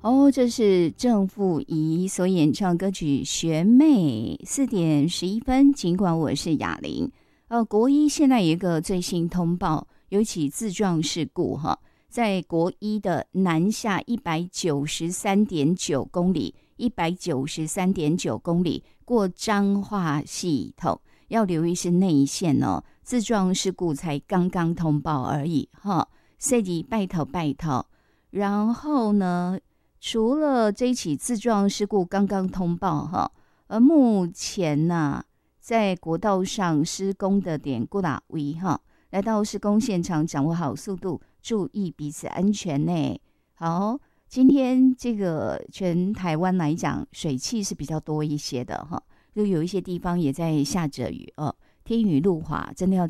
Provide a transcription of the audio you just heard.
哦，这是郑富仪所演唱歌曲《学妹》，4:11。尽管我是哑铃。国一现在有一个最新通报，有一起自撞事故哈，在国一的南下193.9公里，193.9公里过彰化系统，要留意是内线哦。自撞事故才刚刚通报而已哈，所以拜托拜托。然后呢？除了这一起自撞事故刚刚通报哈，目前呢，在国道上施工的点过哪位哈？来到施工现场，掌握好速度，注意彼此安全呢。好，今天这个全台湾来讲，水汽是比较多一些的哈，就有一些地方也在下着雨哦，天雨路滑，真的要